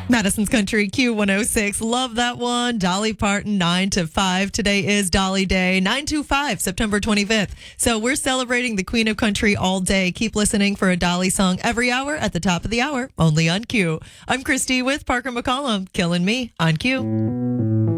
Madison's Country Q106. Love that one. Dolly Parton, 9 to 5. Today is Dolly Day, 9/25, September 25th. So we're celebrating the Queen of Country all day. Keep listening for a Dolly song every hour at the top of the hour, only on Q. I'm Christy with Parker McCollum, killing me on Q.